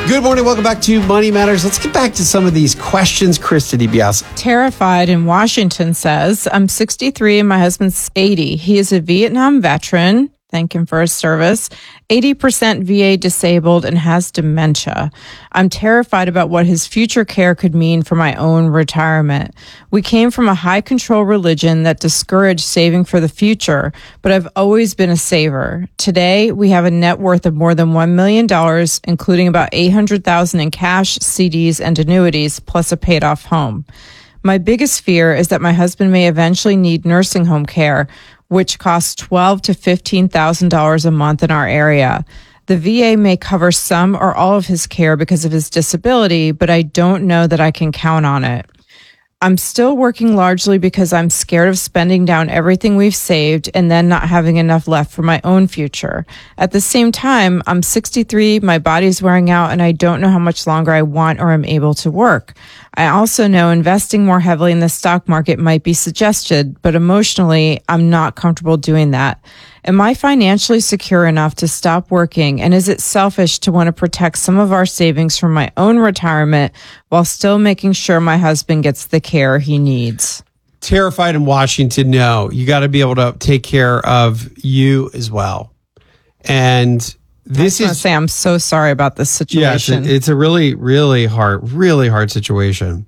Good morning. Welcome back to Money Matters. Let's get back to some of these questions. Krista DiBiase. Terrified in Washington says, I'm 63 and my husband's 80. He is a Vietnam veteran. Thank him for his service. 80% VA disabled and has dementia. I'm terrified about what his future care could mean for my own retirement. We came from a high control religion that discouraged saving for the future, but I've always been a saver. Today, we have a net worth of more than $1 million, including about $800,000 in cash, CDs, and annuities, plus a paid off home. My biggest fear is that my husband may eventually need nursing home care, which costs $12,000 to $15,000 a month in our area. The VA may cover some or all of his care because of his disability, but I don't know that I can count on it. I'm still working largely because I'm scared of spending down everything we've saved and then not having enough left for my own future. At the same time, I'm 63, my body's wearing out, and I don't know how much longer I want or am able to work. I also know investing more heavily in the stock market might be suggested, but emotionally, I'm not comfortable doing that. Am I financially secure enough to stop working? And is it selfish to want to protect some of our savings from my own retirement while still making sure my husband gets the care he needs? Terrified in Washington. No, you got to be able to take care of you as well. And this is say I'm so sorry about this situation. Yes, it's a really hard situation.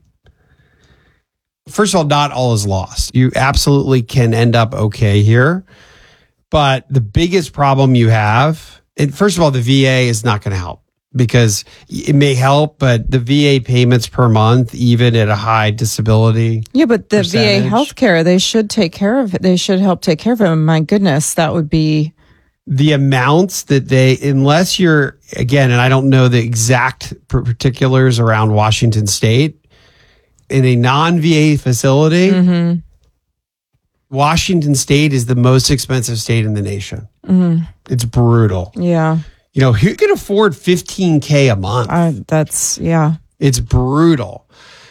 First of all, not all is lost. You absolutely can end up okay here. But the biggest problem you have, and first of all, the VA is not going to help because it may help, but the VA payments per month, even at a high disability. Yeah, but the VA healthcare, they should take care of it. They should help take care of him. My goodness, that would be the amounts that unless you're, again, and I don't know the exact particulars around Washington State, in a non-VA facility, mm-hmm. Washington State is the most expensive state in the nation. Mm-hmm. It's brutal. Yeah. You know, who can afford $15,000 a month? It's brutal.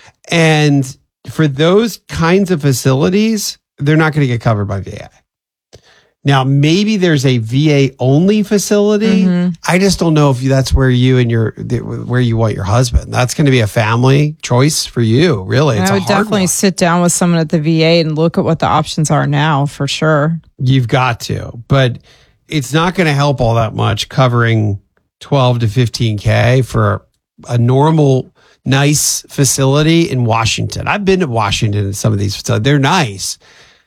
And for those kinds of facilities, they're not going to get covered by VA. Now, maybe there's a VA only facility. Mm-hmm. I just don't know if that's where you where you want your husband. That's going to be a family choice for you, really. I would definitely sit down with someone at the VA and look at what the options are now, for sure. You've got to, but it's not going to help all that much covering $12,000 to $15,000 for a normal, nice facility in Washington. I've been to Washington in some of these facilities. They're nice.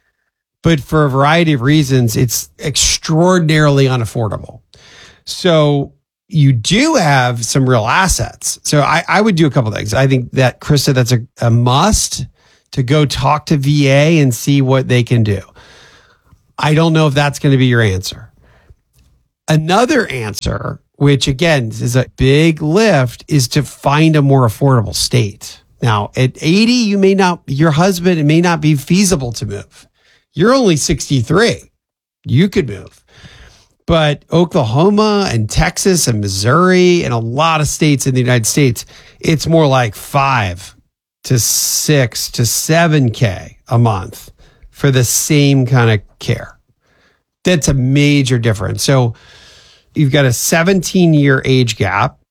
But for a variety of reasons, it's extraordinarily unaffordable. So you do have some real assets. So I would do a couple of things. I think that, Krista, that's a must to go talk to VA and see what they can do. I don't know if that's going to be your answer. Another answer, which again is a big lift, is to find a more affordable state. Now, at 80, your husband, it may not be feasible to move. You're only 63. You could move. But Oklahoma and Texas and Missouri and a lot of states in the United States, it's more like $5,000 to $6,000 to $7,000 a month for the same kind of care. That's a major difference. So you've got a 17-year age gap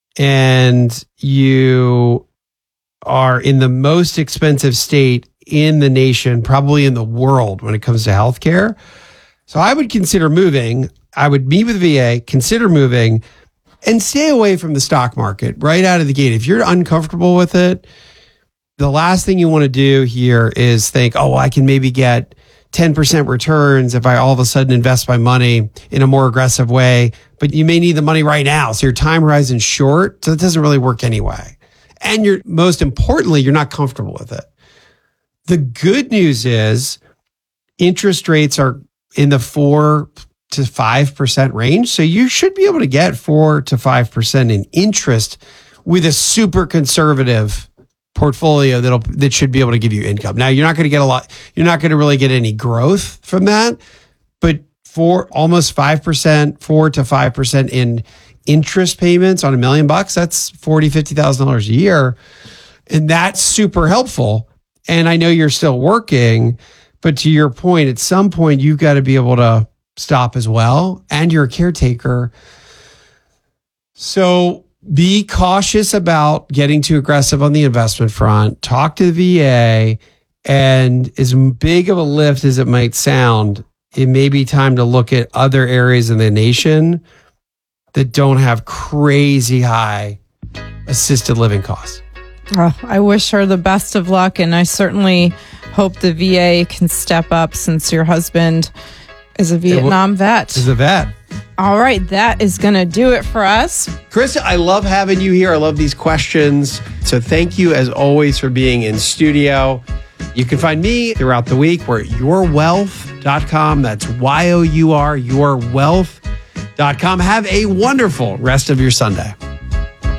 and you are in the most expensive state in the nation, probably in the world when it comes to healthcare. So I would consider moving. I would meet with VA, consider moving, and stay away from the stock market right out of the gate. If you're uncomfortable with it, the last thing you want to do here is think, oh, I can maybe get 10% returns if I all of a sudden invest my money in a more aggressive way. But you may need the money right now. So your time horizon's short. So it doesn't really work anyway. And most importantly, you're not comfortable with it. The good news is interest rates are in the 4 to 5% range. So you should be able to get 4 to 5% in interest with a super conservative portfolio that should be able to give you income. Now, you're not going to get a lot. You're not going to really get any growth from that, but for almost 5%, 4 to 5% in interest payments on $1 million, that's $40,000, $50,000 a year. And that's super helpful. And I know you're still working, but to your point, at some point, you've got to be able to stop as well. And you're a caretaker. So be cautious about getting too aggressive on the investment front. Talk to the VA, and as big of a lift as it might sound, it may be time to look at other areas in the nation that don't have crazy high assisted living costs. Oh, I wish her the best of luck, and I certainly hope the VA can step up since your husband is a Vietnam vet. Is a vet. All right, that is going to do it for us. Krista, I love having you here. I love these questions. So thank you, as always, for being in studio. You can find me throughout the week. We're at yourwealth.com. That's YOUR, yourwealth.com. Have a wonderful rest of your Sunday.